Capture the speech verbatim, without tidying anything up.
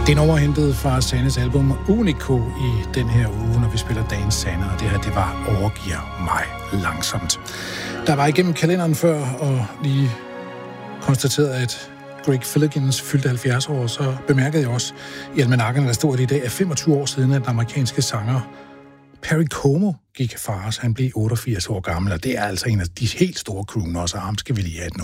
Det er nummer hentet fra Sannes album Unico i den her uge, når vi spiller dagens Sanne, og det her, det var Overgiver mig langsomt. Der var igennem kalenderen før, og lige konstateret, at Greg Philligins fyldte halvfjerds år, så bemærkede jeg også i almanakken, der stod, at i dag er femogtyve år siden, at den amerikanske sanger Perry Como gik fra os. Han blev otteogfirs år gammel, og det er altså en af de helt store crooners, og ham skal vi lige have et nummer.